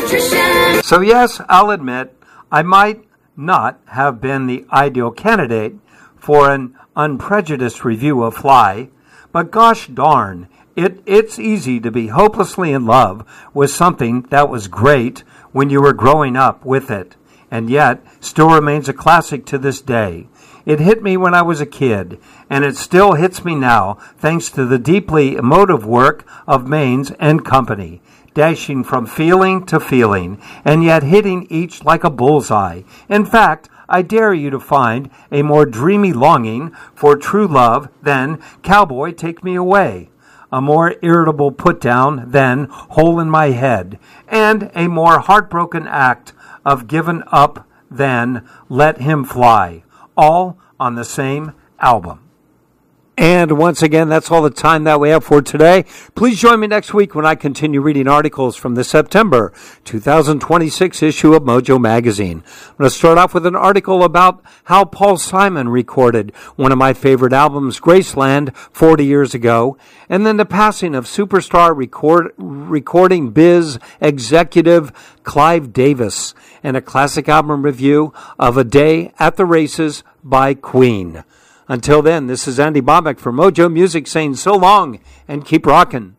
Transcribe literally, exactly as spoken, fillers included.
nutrition. So yes, I'll admit, I might not have been the ideal candidate for an unprejudiced review of Fly, but gosh darn, it, it's easy to be hopelessly in love with something that was great when you were growing up with it, and yet still remains a classic to this day. It hit me when I was a kid, and it still hits me now thanks to the deeply emotive work of Maines and Company, dashing from feeling to feeling, and yet hitting each like a bullseye. In fact, I dare you to find a more dreamy longing for true love than Cowboy Take Me Away, a more irritable put-down than Hole in My Head, and a more heartbroken act of giving up than Let Him Fly, all on the same album. And once again, that's all the time that we have for today. Please join me next week when I continue reading articles from the September two thousand twenty-six issue of Mojo Magazine. I'm going to start off with an article about how Paul Simon recorded one of my favorite albums, Graceland, forty years ago, and then the passing of superstar record, recording biz executive Clive Davis, and a classic album review of A Day at the Races by Queen. Until then, this is Andy Bobek for Mojo Music saying so long and keep rocking.